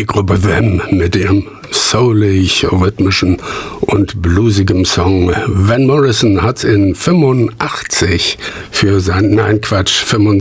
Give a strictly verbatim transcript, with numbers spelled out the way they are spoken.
Die Gruppe Them mit ihrem soulig, rhythmischen und bluesigem Song. Van Morrison hat in fünfundachtzig für sein, nein Quatsch,